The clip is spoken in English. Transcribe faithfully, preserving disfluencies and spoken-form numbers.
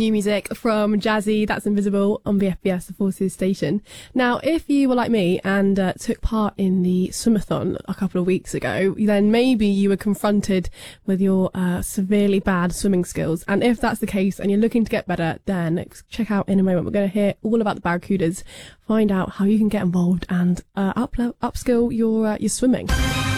new music from Jazzy, That's Invisible, on V F B S, the Forces station. Now, if you were like me and uh, took part in the swimathon a couple of weeks ago, then maybe you were confronted with your uh, severely bad swimming skills. And if that's the case and you're looking to get better, then check out in a moment. We're going to hear all about the Barracudas, find out how you can get involved and uh, up upskill your uh, your swimming.